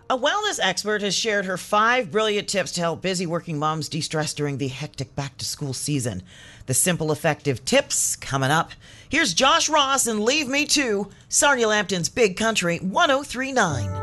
A wellness expert has shared her 5 brilliant tips to help busy working moms de-stress during the hectic back-to-school season. The simple, effective tips coming up. Here's Josh Ross and Leave Me To, Sarnia Lambton's Big Country 1039.